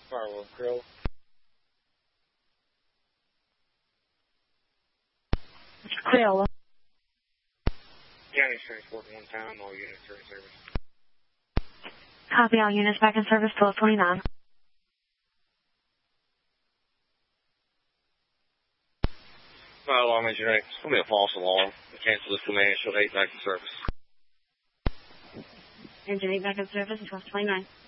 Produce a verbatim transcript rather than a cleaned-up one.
Firewall Grill. Crayola. County transport one time, all units are in service. Copy, all units back in service, twelve twenty-nine. Fire alarm engine eight. It's going to be a false alarm. Cancel this command, show eight back in service. Engine eight back in service, twelve twenty-nine.